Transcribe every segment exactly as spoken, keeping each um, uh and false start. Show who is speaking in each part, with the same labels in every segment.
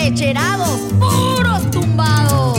Speaker 1: empecherados, puros tumbados.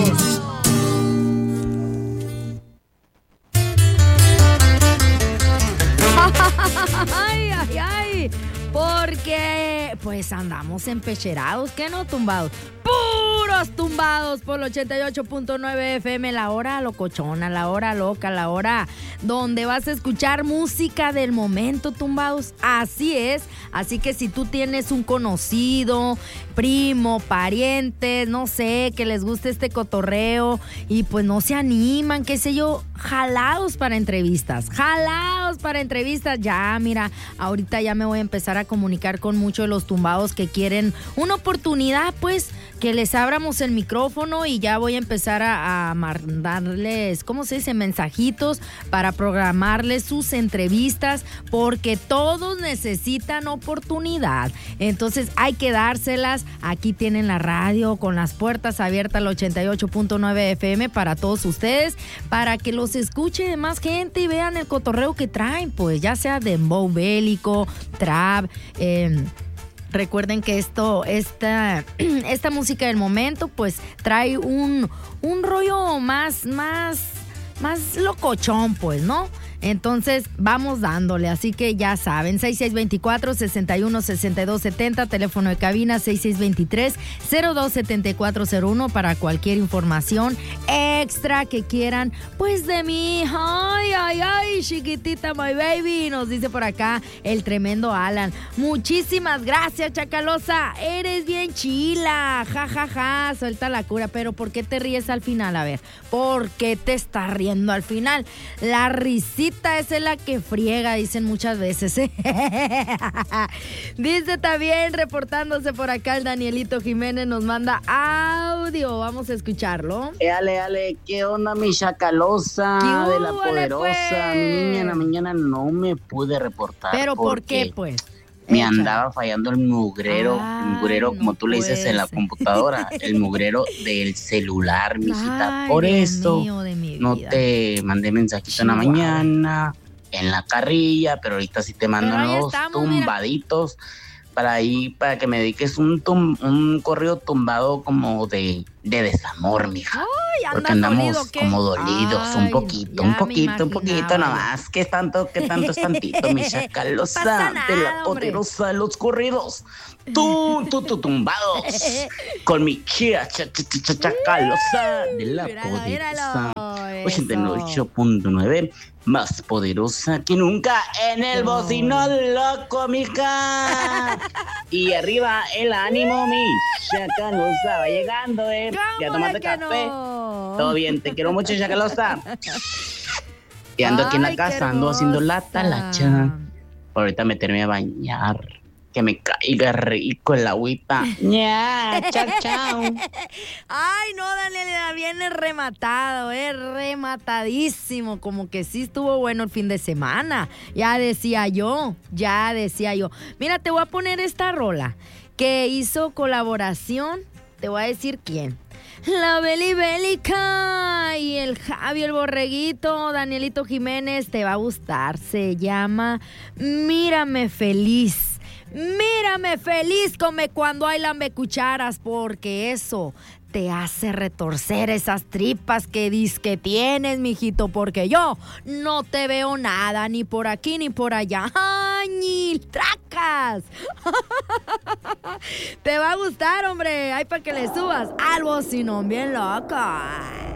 Speaker 1: Ay, ay, ay, porque pues andamos empecherados, ¿qué no tumbados? Puros tumbados por el ochenta y ocho punto nueve F M, la hora locochona, la hora loca, la hora donde vas a escuchar música del momento, tumbados. Así es, así que si tú tienes un conocido, primo, pariente, no sé, que les guste este cotorreo y pues no se animan, qué sé yo, jalados para entrevistas, jalados para entrevistas. Ya, mira, ahorita ya me voy a empezar a comunicar con muchos de los tumbados que quieren una oportunidad, pues, que les abramos el micrófono y ya voy a empezar a, a mandarles, ¿cómo se dice? Mensajitos para programarles sus entrevistas, porque todos necesitan oportunidad. Entonces hay que dárselas. Aquí tienen la radio con las puertas abiertas al ochenta y ocho punto nueve F M para todos ustedes, para que los escuche más gente y vean el cotorreo que traen, pues ya sea dembow bélico, trap, eh, recuerden que esto, esta, esta música del momento, pues trae un, un rollo más, más, más locochón, pues, ¿no? Entonces, vamos dándole, así que ya saben, seis seis dos cuatro, seis uno, seis dos siete cero, teléfono de cabina seis seis dos tres, cero dos siete cuatro cero uno para cualquier información extra que quieran, pues de mí. Ay, ay, ay, chiquitita, my baby, nos dice por acá el tremendo Alan. Muchísimas gracias, Chacalosa, eres bien chila, ja, ja, ja, suelta la cura, pero ¿por qué te ríes al final? A ver, ¿por qué te estás riendo al final? La risita esa es la que friega, dicen muchas veces, ¿eh? Dice también, reportándose por acá el Danielito Jiménez, nos manda audio, vamos a escucharlo.
Speaker 2: Ale, ale, ¿qué onda mi Chacalosa de la Poderosa? Pues. Mi niña, en la mañana no me pude reportar.
Speaker 1: ¿Pero por qué, pues?
Speaker 2: Me Echa. andaba fallando el mugrero, Ay, el mugrero, no como tú le dices en la computadora, el mugrero del celular, mijita. Ay, por Dios eso mío, de mi vida. No te mandé mensajito Chihuahua. En la mañana, en la carrilla, pero ahorita sí te mando unos tumbaditos mira. Para ahí, para que me dediques un, tum, un corrido tumbado como de, de desamor, mija. Ay, porque andamos dolido, como dolidos, Ay, un poquito, un poquito, un poquito nomás. ¿Qué tanto, qué tanto es tantito, mi Chacalosa de la Poderosa de los corridos? Tú, tú, tú, tumbados. Con mi chia, cha, cha, cha, Chacalosa de la Poderosa. ochenta y ocho punto nueve, más poderosa que nunca en el oh. bocino loco, mija. Y arriba el ánimo, mi Chacalosa. Va llegando, eh. Ya tomaste café. No? Todo bien, te quiero mucho, Chacalosa. Y ando Ay, aquí en la casa, ando haciendo la talacha. Ahorita meterme a bañar. Que me caiga rico el agüita. Ya, chao, chao.
Speaker 1: Ay, no, Daniela, viene rematado, eh, rematadísimo. Como que sí estuvo bueno el fin de semana. Ya decía yo, ya decía yo. Mira, te voy a poner esta rola que hizo colaboración. Te voy a decir quién. La Beli Bélica y el Javi, el Borreguito, Danielito Jiménez. Te va a gustar. Se llama Mírame Feliz. Mírame feliz, come cuando hay lambecucharas, porque eso te hace retorcer esas tripas que dices que tienes, mijito, porque yo no te veo nada, ni por aquí ni por allá. ¡Ay, ni tracas! Te va a gustar, hombre. Ay, para que le subas al bocinón bien loco.